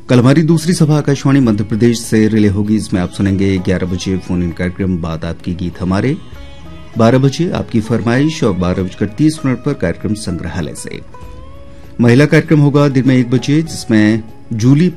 कल हमारी दूसरी सभा आकाशवाणी मध्य प्रदेश से रिले होगी। इसमें आप सुनेंगे 11 बजे फोन इन कार्यक्रम, बाद आपकी गीत हमारे, 12 बजे आपकी फरमाइश और 12:30 पर कार्यक्रम संग्रहालय से। महिला कार्यक्रम होगा दिन में 1 बजे, जिसमें जूली